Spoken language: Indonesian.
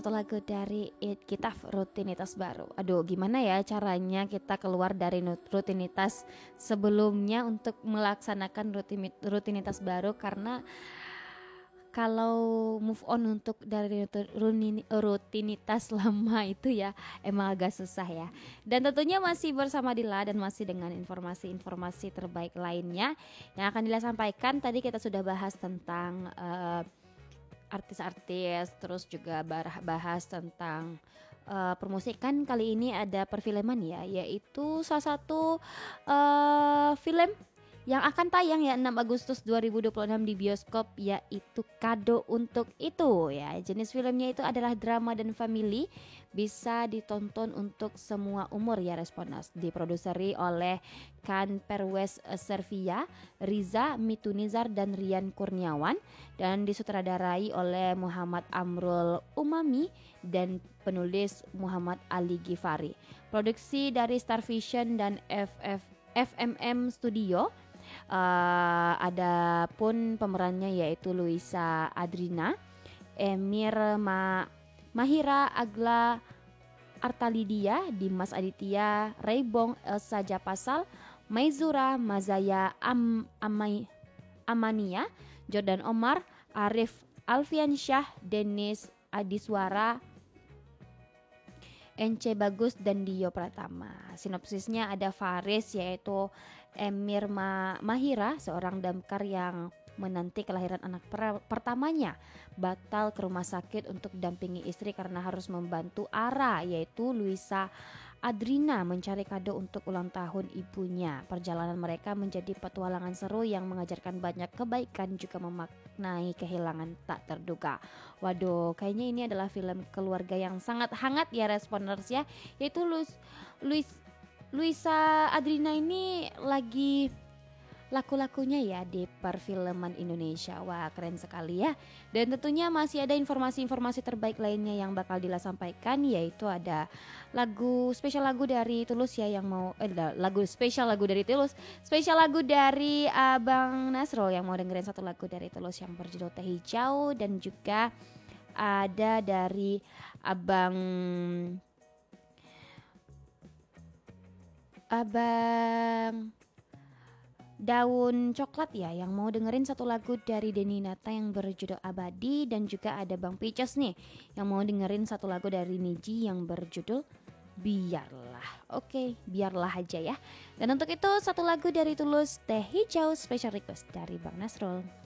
satu lagu dari It Kitaf, Rutinitas Baru. Aduh, gimana ya caranya kita keluar dari rutinitas sebelumnya untuk melaksanakan rutinitas baru, karena kalau move on untuk dari rutinitas lama itu ya emang agak susah ya. Dan tentunya masih bersama Dila dan masih dengan informasi-informasi terbaik lainnya yang akan Dila sampaikan. Tadi kita sudah bahas tentang artis-artis, terus juga bahas tentang permusikan. Kali ini ada perfilman ya, yaitu salah satu film yang akan tayang ya 6 Agustus 2026 di bioskop, yaitu Kado Untuk Itu ya. Jenis filmnya itu adalah drama dan family, bisa ditonton untuk semua umur ya Responers. Diproduseri oleh Kan Perwes Servia, Riza Mitunizar dan Rian Kurniawan, dan disutradarai oleh Muhammad Amrul Umami dan penulis Muhammad Ali Gifari. Produksi dari Star Vision dan FMM Studio. Ada pun pemerannya yaitu Luisa Adrina, Emir Mahira Agla Artalidia, Dimas Aditya, Raybong, Elsa Japasal, Maizura Mazaya Amania, Jordan Omar, Arif Alfiansyah, Dennis Adiswara, NC Bagus dan Dio Pratama. Sinopsisnya ada Faris, yaitu Emir Mahira, seorang damkar yang menanti kelahiran anak pertamanya, batal ke rumah sakit untuk dampingi istri karena harus membantu Ara, yaitu Luisa Adrina, mencari kado untuk ulang tahun ibunya. Perjalanan mereka menjadi petualangan seru yang mengajarkan banyak kebaikan, juga memaknai kehilangan tak terduga. Waduh, kayaknya ini adalah film keluarga yang sangat hangat ya Responers ya, yaitu Luisa Adrina ini lagi laku-lakunya ya di perfilman Indonesia. Wah, keren sekali ya. Dan tentunya masih ada informasi-informasi terbaik lainnya yang bakal Dila sampaikan, yaitu ada spesial lagu dari Tulus ya, yang mau spesial lagu dari Abang Nasrul yang mau dengerin satu lagu dari Tulus yang berjudul Teh Hijau, dan juga ada dari Abang Daun Coklat ya, yang mau dengerin satu lagu dari Denny Nata yang berjudul Abadi, dan juga ada Bang Pices nih yang mau dengerin satu lagu dari Niji yang berjudul Biarlah. Oke, biarlah aja ya. Dan untuk itu satu lagu dari Tulus, Teh Hijau, special request dari Bang Nasrul.